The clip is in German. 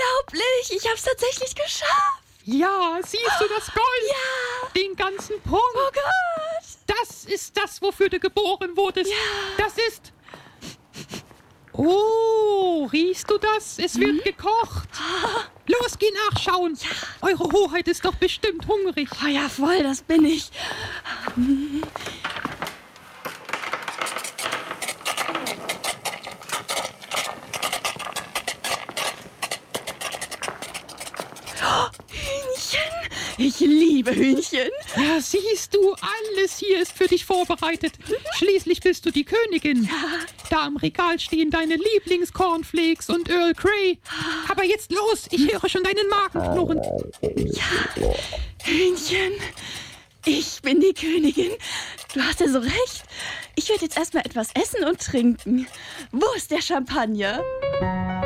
Unglaublich, ich habe es tatsächlich geschafft. Ja, siehst du das Gold? Ja. Den ganzen Punkt. Oh Gott. Das ist das, wofür du geboren wurdest. Ja. Das ist... Oh, riechst du das? Es wird gekocht. Los, geh nachschauen. Ja. Eure Hoheit ist doch bestimmt hungrig. Oh ja, voll, das bin ich. Hühnchen. Ich liebe Hühnchen. Ja, siehst du, alles hier ist für dich vorbereitet. Schließlich bist du die Königin. Da am Regal stehen deine Lieblingscornflakes und Earl Grey. Aber jetzt los, ich höre schon deinen Magen knurren. Ja, Hühnchen. Ich bin die Königin. Du hast ja so recht. Ich werde jetzt erstmal etwas essen und trinken. Wo ist der Champagner?